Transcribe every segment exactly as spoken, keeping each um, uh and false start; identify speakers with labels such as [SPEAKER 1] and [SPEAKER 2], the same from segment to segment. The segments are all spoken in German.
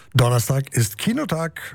[SPEAKER 1] Donnerstag ist Kinotag.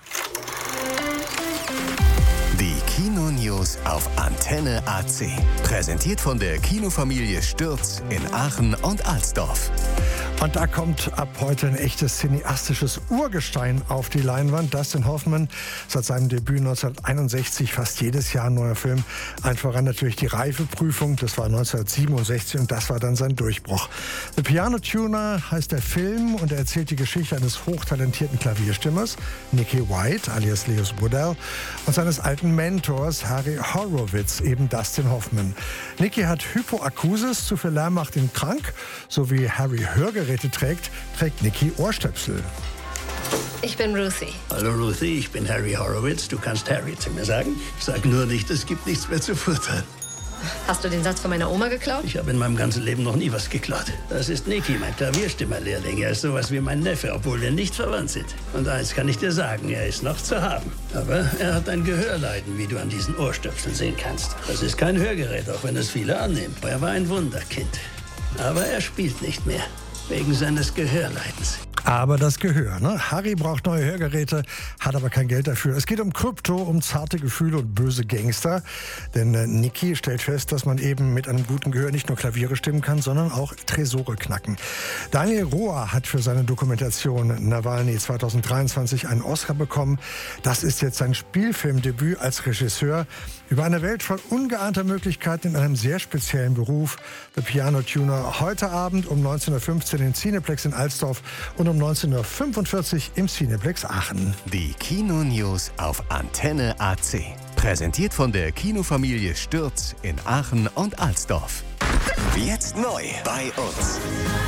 [SPEAKER 2] Die Kino-News auf Antenne A C. Präsentiert von der Kinofamilie Stürz in Aachen und Alsdorf.
[SPEAKER 1] Und da kommt ab heute ein echtes cineastisches Urgestein auf die Leinwand. Dustin Hoffman, seit seinem Debüt neunzehnhunderteinundsechzig fast jedes Jahr ein neuer Film. Allen voran natürlich die Reifeprüfung, das war neunzehnhundertsiebenundsechzig und das war dann sein Durchbruch. The Piano Tuner heißt der Film und er erzählt die Geschichte eines hochtalentierten Klavierstimmers, Nicky White alias Lewis Woodell, und seines alten Mentors Harry Horowitz, eben Dustin Hoffman. Nicky hat Hypoakusis, zu viel Lärm macht ihn krank, so wie Harry Hörgeräte trägt, trägt Nicky Ohrstöpsel.
[SPEAKER 3] Ich bin Ruthie.
[SPEAKER 4] Hallo Ruthie, ich bin Harry Horowitz. Du kannst Harry zu mir sagen. Sag nur nicht, es gibt nichts mehr zu futtern.
[SPEAKER 3] Hast du den Satz von meiner Oma geklaut?
[SPEAKER 4] Ich habe in meinem ganzen Leben noch nie was geklaut. Das ist Nicky, mein Klavierstimmerlehrling. Er ist sowas wie mein Neffe, obwohl wir nicht verwandt sind. Und eins kann ich dir sagen, er ist noch zu haben. Aber er hat ein Gehörleiden, wie du an diesen Ohrstöpseln sehen kannst. Das ist kein Hörgerät, auch wenn es viele annehmen. Er war ein Wunderkind. Aber er spielt nicht mehr. Wegen seines Gehörleidens.
[SPEAKER 1] Aber das Gehör, ne? Harry braucht neue Hörgeräte, hat aber kein Geld dafür. Es geht um Krypto, um zarte Gefühle und böse Gangster. Denn äh, Nicky stellt fest, dass man eben mit einem guten Gehör nicht nur Klaviere stimmen kann, sondern auch Tresore knacken. Daniel Rohr hat für seine Dokumentation Nawalny zweitausenddreiundzwanzig einen Oscar bekommen. Das ist jetzt sein Spielfilmdebüt als Regisseur über eine Welt voll ungeahnter Möglichkeiten in einem sehr speziellen Beruf. The Piano Tuner heute Abend um neunzehn Uhr fünfzehn im Cineplex in Alsdorf und um neunzehn Uhr fünfundvierzig im Cineplex Aachen.
[SPEAKER 2] Die Kino-News auf Antenne A C. Präsentiert von der Kinofamilie Stürz in Aachen und Alsdorf. Jetzt neu bei uns.